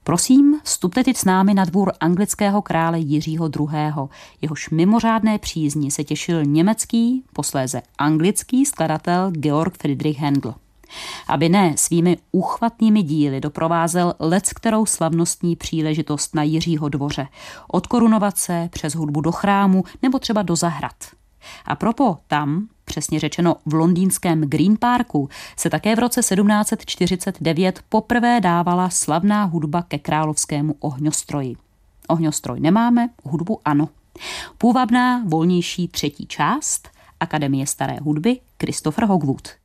Prosím, vstupte teď s námi na dvůr anglického krále Jiřího II. Jehož mimořádné přízni se těšil německý, posléze anglický skladatel Georg Friedrich Händel. Aby ne svými úchvatnými díly doprovázel leckterou slavnostní příležitost na Jiřího dvoře, od korunovace přes hudbu do chrámu nebo třeba do zahrad. A propo tam, přesně řečeno v londýnském Green Parku, se také v roce 1749 poprvé dávala slavná hudba ke královskému ohňostroji. Ohňostroj nemáme, hudbu ano. Půvabná, volnější třetí část Akademie staré hudby Christopher Hogwood.